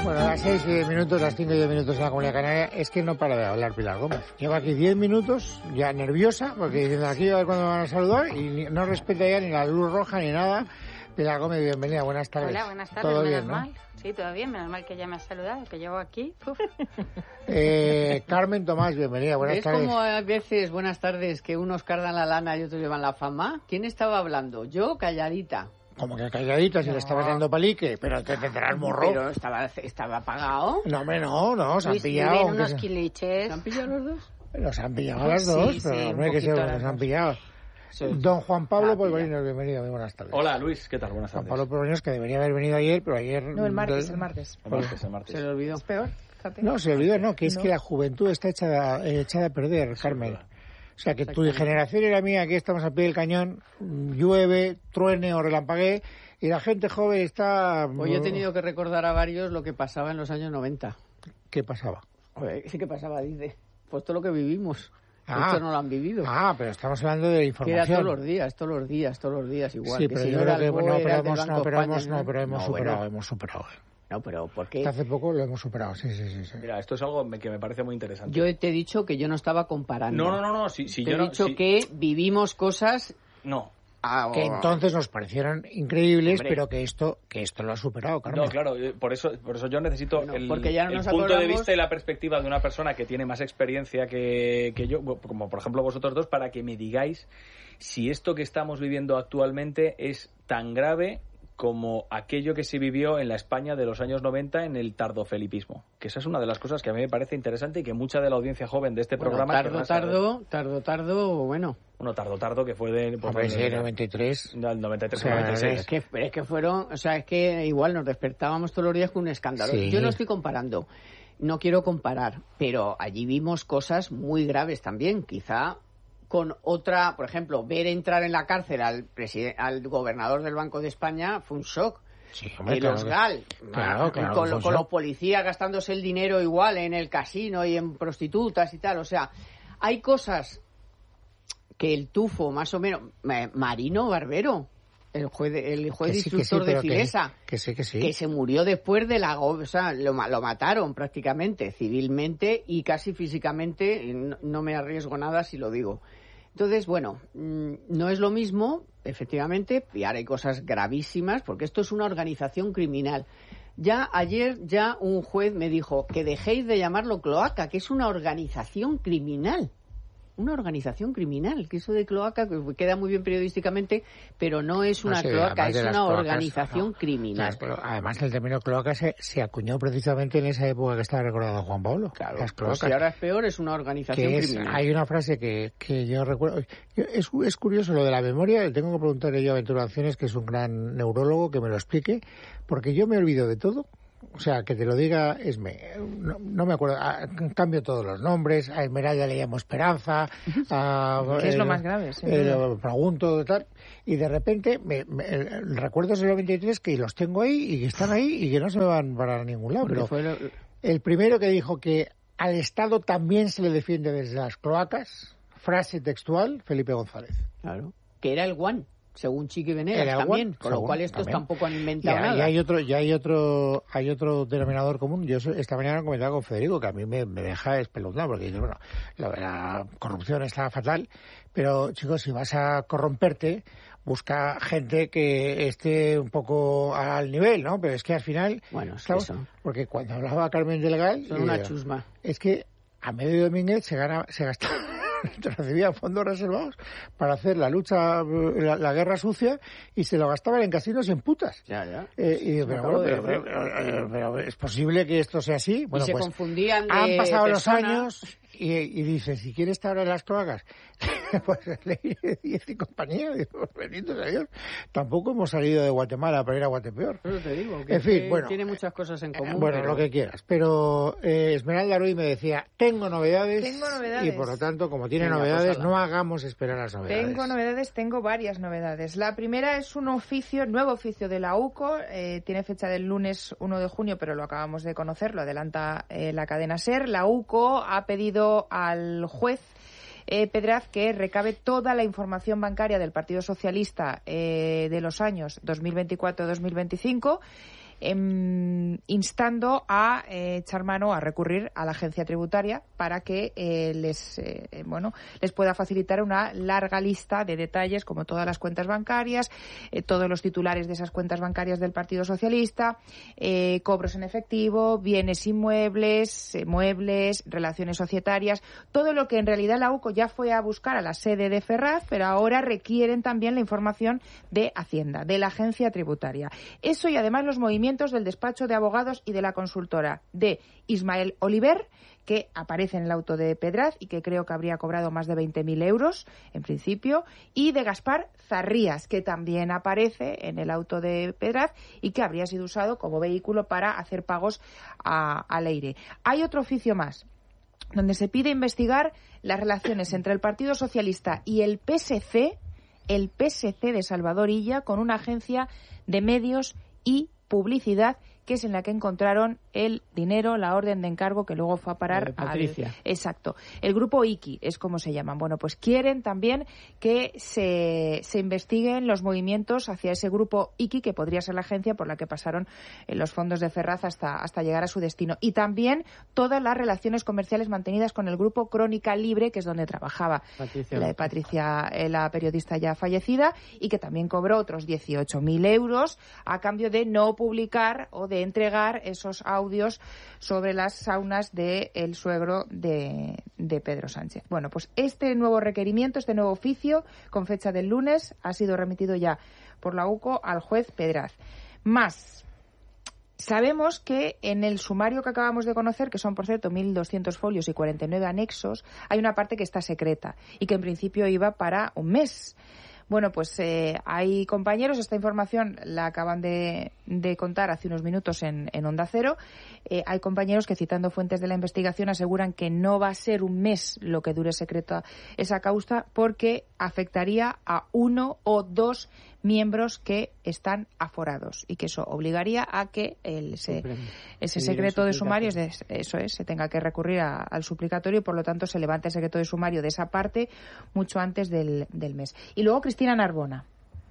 Bueno, a las 6 y 10 minutos, las 5 y 10 minutos en la Comunidad Canaria, es que no para de hablar Pilar Gómez. Lleva aquí 10 minutos, ya nerviosa, porque diciendo aquí a ver cuándo me van a saludar, y no respeta ya ni la luz roja ni nada. Pilar Gómez, bienvenida, buenas tardes. Hola, buenas tardes, ¿Todo menos bien, ¿no? mal. Sí, todo bien, menos mal que ya me has saludado, que llevo aquí. Carmen Tomás, bienvenida, buenas tardes. Es como a veces, buenas tardes, que unos cargan la lana y otros llevan la fama. ¿Quién estaba hablando? Yo, calladita. Como que calladita, si le estabas dando palique, pero te tendrás morro. Pero estaba apagado. No, hombre, no, se han Luis, pillado. viven unos quiliches. ¿Se han pillado los dos? Los han pillado las dos, Sí, pero sí, hombre, que se los han pillado. Sí. Don Juan Pablo Polvorinos, bienvenido, muy buenas tardes. Hola Luis, ¿qué tal? Buenas Juan tardes. Pablo Polvorinos, que debería haber venido ayer, pero ayer... No, el martes. El martes. Se le olvidó. Es peor, fíjate. No, se le olvidó, no, que es que la juventud está echada a perder, Carmen. O sea, que tu generación y la mía, aquí estamos al pie del cañón, llueve, truene o relampaguee, y la gente joven está... Hoy he tenido que recordar a varios lo que pasaba en los años 90. ¿Qué pasaba? Sí que pasaba, dice. Pues todo lo que vivimos. Esto no lo han vivido. Pero estamos hablando de Que información. era todos los días, igual. Sí, que pero si yo no creo era que el BOE, hemos superado. No, pero ¿por qué? Hasta hace poco lo hemos superado, sí. Mira, esto es algo que me parece muy interesante. Yo te he dicho que yo no estaba comparando. No, si te yo he no... dicho si... que vivimos cosas... No. Que entonces nos parecieron increíbles, Hombre. pero que esto lo ha superado, Carmen. No, claro, por eso yo necesito porque ya no el nos punto de acordamos... vista y la perspectiva de una persona que tiene más experiencia que yo, como por ejemplo vosotros dos, para que me digáis si esto que estamos viviendo actualmente es tan grave como aquello que se vivió en la España de los años 90 en el tardofelipismo. Que esa es una de las cosas que a mí me parece interesante y que mucha de la audiencia joven de este programa... Tardo, bueno... Bueno, tardo, que fue de... Pues el 93. Del 93 o sea, 96. Es que fueron... O sea, es que igual nos despertábamos todos los días con un escándalo. Sí. Yo no estoy comparando. No quiero comparar. Pero allí vimos cosas muy graves también. Quizá con otra... Por ejemplo, ver entrar en la cárcel al gobernador del Banco de España fue un shock. Sí, hombre, los GAL, claro, con los policías gastándose el dinero igual en el casino y en prostitutas y tal. O sea, hay cosas... que el tufo, más o menos, Marino Barbero, el juez instructor de Filesa, que sí. Que se murió después de o sea, lo mataron prácticamente, civilmente y casi físicamente, no me arriesgo nada si lo digo. Entonces, bueno, no es lo mismo, efectivamente, y ahora hay cosas gravísimas, porque esto es una organización criminal. Ayer un juez me dijo que dejéis de llamarlo cloaca, que es una organización criminal. Una organización criminal, que eso de cloaca que queda muy bien periodísticamente, pero no es una cloaca, es una organización criminal. Pero además el término cloaca se acuñó precisamente en esa época que estaba recordando Juan Pablo. Claro, las cloacas. Pues si ahora es peor, es una organización criminal. Hay una frase que yo recuerdo, es curioso lo de la memoria, le tengo que preguntarle yo a Ventura Acciones, que es un gran neurólogo, que me lo explique, porque yo me olvido de todo. O sea, que te lo diga no me acuerdo, cambio todos los nombres, a Esmeralda le llamo Esperanza, que es lo más grave, lo pregunto tal, y de repente recuerdos del 93 que los tengo ahí y que están ahí y que no se me van para ningún lado. Pero el primero que dijo que al Estado también se le defiende desde las cloacas, frase textual, Felipe González. Claro, que era el guan. Según Chiqui Venegas también, con lo cual estos tampoco han inventado nada. Y hay otro denominador común. Yo esta mañana comentaba con Federico que a mí me deja espeluznado, porque dice, bueno, la corrupción está fatal, pero chicos, si vas a corromperte, busca gente que esté un poco al nivel, ¿no? Pero es que al final, bueno, es que eso. Porque cuando hablaba Carmen del Gal, son una chusma. Es que a medio Domínguez se gasta recibía fondos reservados para hacer la lucha, la guerra sucia, y se lo gastaban en casinos y en putas. Pero es posible que esto sea así. Bueno, y se pues confundían de han pasado persona. los años y dice, si quieres estar en las cloacas, pues ley de 10 y compañía, digo, benditos a Dios. Tampoco hemos salido de Guatemala para ir a Guatepeor. Pero te digo, que, en fin, bueno, tiene muchas cosas en común. Bueno, lo que quieras. Pero Esmeralda Ruiz me decía, tengo novedades. Y por lo tanto, como tiene novedades, no hagamos esperar las novedades. Tengo varias novedades. La primera es un nuevo oficio de la UCO, tiene fecha del lunes 1 de junio, pero lo acabamos de conocer, lo adelanta la cadena SER. La UCO ha pedido al juez Pedraz que recabe toda la información bancaria del Partido Socialista de los años 2024-2025 instando a echar mano, a recurrir a la agencia tributaria para que les pueda facilitar una larga lista de detalles, como todas las cuentas bancarias, todos los titulares de esas cuentas bancarias del Partido Socialista, cobros en efectivo, bienes inmuebles, muebles, relaciones societarias, todo lo que en realidad la UCO ya fue a buscar a la sede de Ferraz, pero ahora requieren también la información de Hacienda, de la agencia tributaria. Eso y además los movimientos del despacho de abogados y de la consultora de Ismael Oliver, que aparece en el auto de Pedraz y que creo que habría cobrado más de 20.000 euros en principio, y de Gaspar Zarrías, que también aparece en el auto de Pedraz y que habría sido usado como vehículo para hacer pagos a Leire. Hay otro oficio más, donde se pide investigar las relaciones entre el Partido Socialista y el PSC de Salvador Illa, con una agencia de medios y publicidad, que es en la que encontraron el dinero, la orden de encargo que luego fue a parar Patricia. Exacto. El grupo Iki es como se llaman. Bueno, pues quieren también que se investiguen los movimientos hacia ese grupo Iki, que podría ser la agencia por la que pasaron los fondos de Ferraz hasta llegar a su destino. Y también todas las relaciones comerciales mantenidas con el grupo Crónica Libre, que es donde trabajaba Patricia, la periodista ya fallecida, y que también cobró otros 18.000 euros a cambio de no publicar o de entregar esos audios sobre las saunas del suegro de Pedro Sánchez. Bueno, pues este nuevo requerimiento, este nuevo oficio, con fecha del lunes, ha sido remitido ya por la UCO al juez Pedraz. Más, sabemos que en el sumario que acabamos de conocer, que son, por cierto, 1.200 folios y 49 anexos, hay una parte que está secreta y que en principio iba para un mes. Bueno, pues hay compañeros, esta información la acaban de contar hace unos minutos en Onda Cero, hay compañeros que, citando fuentes de la investigación, aseguran que no va a ser un mes lo que dure secreta esa causa, porque afectaría a 1 o 2 miembros que están aforados, y que eso obligaría a que ese secreto de sumario, se tenga que recurrir al suplicatorio, y por lo tanto se levante el secreto de sumario de esa parte mucho antes del mes. Y luego Cristina Narbona,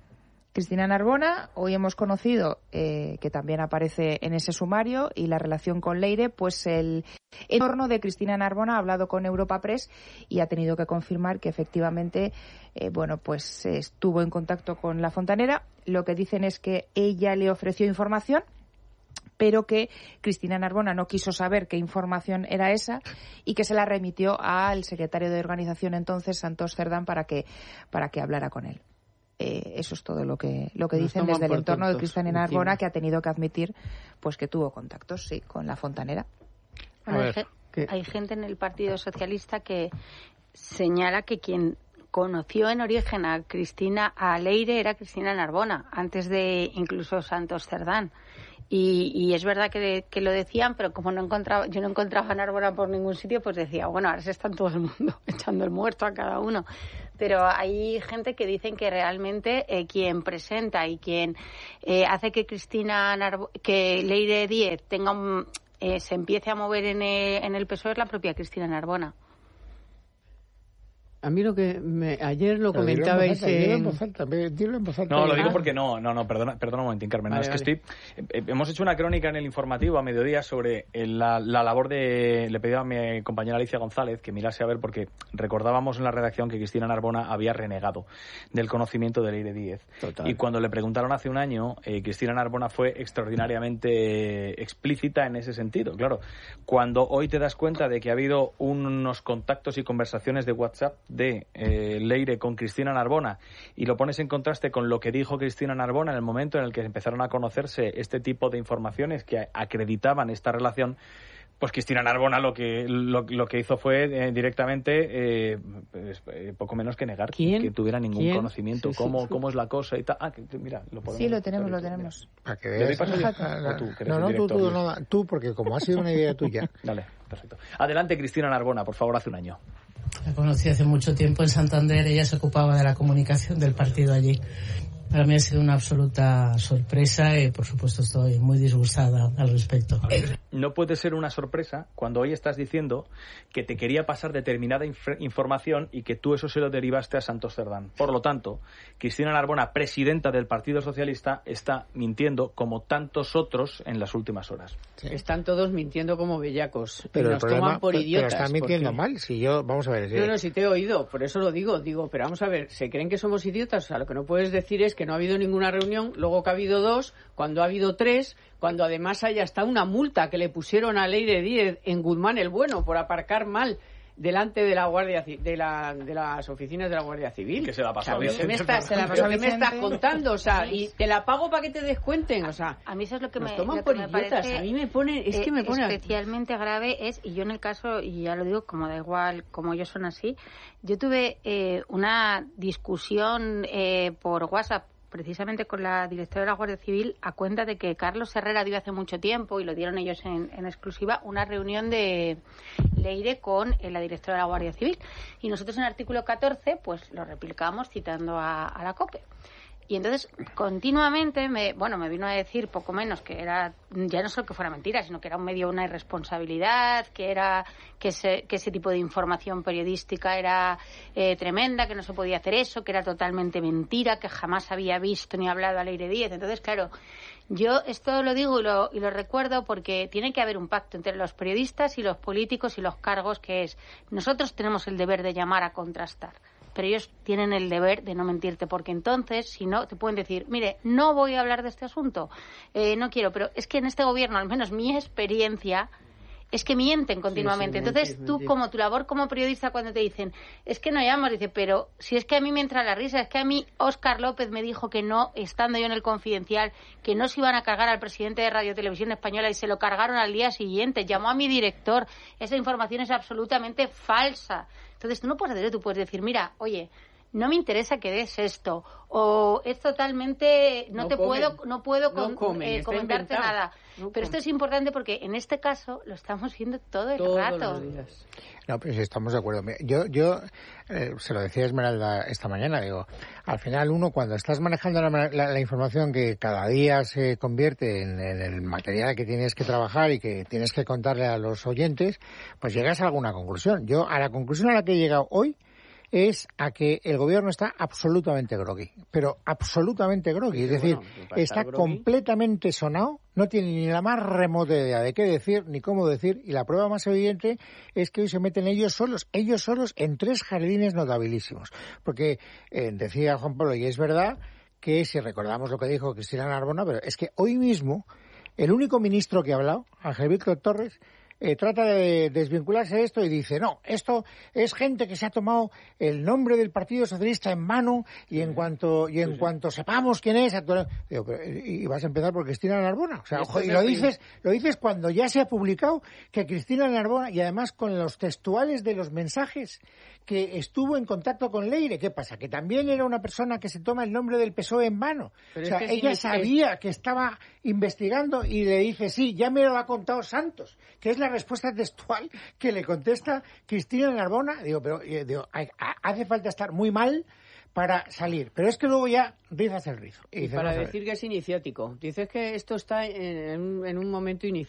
hoy hemos conocido que también aparece en ese sumario, y la relación con Leire, pues el entorno de Cristina Narbona ha hablado con Europa Press y ha tenido que confirmar que efectivamente pues estuvo en contacto con la fontanera. Lo que dicen es que ella le ofreció información, pero que Cristina Narbona no quiso saber qué información era esa, y que se la remitió al secretario de organización entonces, Santos Cerdán, para que hablara con él. Eso es todo lo que dicen desde el entorno de Cristina Narbona, que ha tenido que admitir pues que tuvo contactos, sí, con la fontanera. Hay gente en el Partido Socialista que señala que quien conoció en origen a Leire era Cristina Narbona, antes de incluso Santos Cerdán. Y es verdad que lo decían, pero como yo no encontraba a Narbona por ningún sitio, pues decía, bueno, ahora se están todo el mundo echando el muerto a cada uno. Pero hay gente que dicen que realmente quien presenta y quien hace que que Leire Díez se empiece a mover en el PSOE es la propia Cristina Narbona. A mí ayer lo comentabais Dilo en voz alta. No, lo digo porque perdona un momentín, Carmen. Vale, es que hemos hecho una crónica en el informativo a mediodía sobre la labor le pedí a mi compañera Alicia González que mirase a ver, porque recordábamos en la redacción que Cristina Narbona había renegado del conocimiento de Leire Díez. Total. Y cuando le preguntaron hace un año, Cristina Narbona fue extraordinariamente explícita en ese sentido. Claro, cuando hoy te das cuenta de que ha habido unos contactos y conversaciones de WhatsApp de Leire con Cristina Narbona, y lo pones en contraste con lo que dijo Cristina Narbona en el momento en el que empezaron a conocerse este tipo de informaciones que acreditaban esta relación, pues Cristina Narbona lo que hizo fue directamente poco menos que negar que tuviera ningún conocimiento. ¿Cómo es la cosa y tal? Mira, lo podemos. Sí, lo tenemos. Para que veas. Tú, porque como ha sido una idea tuya. Dale, perfecto. Adelante, Cristina Narbona, por favor, hace un año. La conocí hace mucho tiempo en Santander, ella se ocupaba de la comunicación del partido allí. Para mí ha sido una absoluta sorpresa y, por supuesto, estoy muy disgustada al respecto. No puede ser una sorpresa cuando hoy estás diciendo que te quería pasar determinada información y que tú eso se lo derivaste a Santos Cerdán. Por lo tanto, Cristina Narbona, presidenta del Partido Socialista, está mintiendo como tantos otros en las últimas horas. Sí. Están todos mintiendo como bellacos. Pero nos toman por idiotas. Pero están mintiendo mal. Si yo, vamos a ver. No, si te he oído, por eso lo digo. Pero vamos a ver, ¿se creen que somos idiotas? O sea, lo que no puedes decir es que no ha habido ninguna reunión, luego que ha habido 2, cuando ha habido 3, cuando además hay hasta una multa que le pusieron a Leire Díez en Guzmán el Bueno por aparcar mal delante de la Guardia de las oficinas de la Guardia Civil. Que se la pasó bien. ¿Qué me estás contando? O sea, y te la pago para que te descuenten. O sea, a mí eso es lo que nos me toman por idiotas. A mí me pone, especialmente grave es, y yo en el caso, y ya lo digo, como da igual, como ellos son así, yo tuve una discusión por WhatsApp precisamente con la directora de la Guardia Civil a cuenta de que Carlos Herrera dio hace mucho tiempo, y lo dieron ellos en exclusiva, una reunión de Leire con la directora de la Guardia Civil. Y nosotros en el artículo 14 pues lo replicamos citando a la COPE. Y entonces, continuamente, me vino a decir poco menos que era, ya no solo que fuera mentira, sino que era un medio una irresponsabilidad, que ese tipo de información periodística era tremenda, que no se podía hacer eso, que era totalmente mentira, que jamás había visto ni hablado a Leire Díez. Entonces, claro, yo esto lo digo y lo recuerdo porque tiene que haber un pacto entre los periodistas y los políticos y los cargos, que es, nosotros tenemos el deber de llamar a contrastar, pero ellos tienen el deber de no mentirte, porque entonces, si no, te pueden decir, mire, no voy a hablar de este asunto, no quiero, pero es que en este gobierno, al menos mi experiencia, es que mienten continuamente. Entonces, tú, como tu labor como periodista, cuando te dicen, es que no llamas, dice, pero si es que a mí me entra la risa, es que a mí Óscar López me dijo que no, estando yo en el Confidencial, que no se iban a cargar al presidente de Radio Televisión Española, y se lo cargaron al día siguiente. Llamó a mi director. Esa información es absolutamente falsa. Entonces, tú no puedes hacer, tú puedes decir, mira, oye, no me interesa que des esto, o es totalmente, no puedo comentarte nada. Pero esto es importante porque en este caso lo estamos viendo todo el rato. No, pues estamos de acuerdo. Yo se lo decía a Esmeralda esta mañana, digo, al final uno, cuando estás manejando la información que cada día se convierte en el material que tienes que trabajar y que tienes que contarle a los oyentes, pues llegas a alguna conclusión. Yo, a la conclusión a la que he llegado hoy, es a que el gobierno está absolutamente grogui, pero absolutamente grogui, es decir, está completamente sonado, no tiene ni la más remota idea de qué decir ni cómo decir, y la prueba más evidente es que hoy se meten ellos solos en 3 jardines notabilísimos, porque decía Juan Pablo, y es verdad que si recordamos lo que dijo Cristina Narbona, pero es que hoy mismo el único ministro que ha hablado, Ángel Víctor Torres, trata de desvincularse de esto y dice, no, esto es gente que se ha tomado el nombre del Partido Socialista en mano y en cuanto sepamos quién es, digo, y vas a empezar por Cristina Narbona. O sea, ojo, y lo dices cuando ya se ha publicado que Cristina Narbona, y además con los textuales de los mensajes, que estuvo en contacto con Leire. ¿Qué pasa? Que también era una persona que se toma el nombre del PSOE en mano. Pero o sea, ella sabía que estaba investigando y le dice, sí, ya me lo ha contado Santos, que es la respuesta textual que le contesta Cristina Narbona. Digo, hace falta estar muy mal para salir. Pero es que luego ya rizas el rizo. Y para decir que es iniciático. Dices que esto está en un momento iniciático.